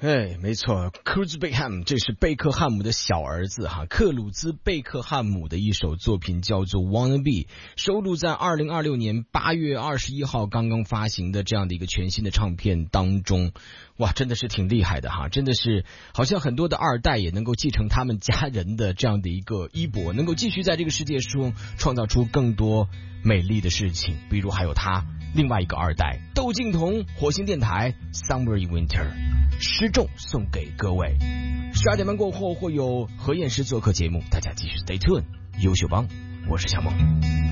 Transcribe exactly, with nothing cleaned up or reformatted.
哎，没错，克鲁兹贝克汉姆，这是贝克汉姆的小儿子哈，克鲁兹贝克汉姆的一首作品叫做《Wanna Be》，收录在二零二六年八月二十一号刚刚发行的这样的一个全新的唱片当中。哇，真的是挺厉害的哈，真的是好像很多的二代也能够继承他们家人的这样的一个衣钵，能够继续在这个世界中创造出更多美丽的事情。比如还有他另外一个二代窦靖童，火星电台 Summer in Winter 失重送给各位。十二点半过后会有何燕诗做客节目，大家继续 stay tuned。优秀帮，我是小梦。